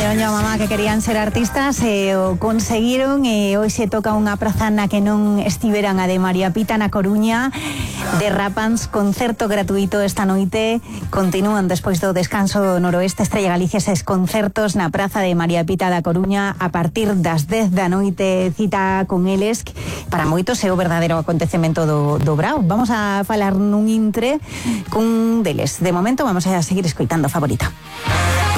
Dixeron a mamá que querían ser artistas e o conseguiron e hoxe toca unha praza na que non estiveran, a de María Pita na Coruña. De Rapans, concerto gratuito esta noite. Continúan despois do descanso noroeste Estrella Galicia eses concertos na praza de María Pita da Coruña a partir das 10 da noite, cita con eles. Para moitos é o verdadeiro acontecemento do Brao. Vamos a falar nun intre cun deles. De momento vamos a seguir escoitando Favorita.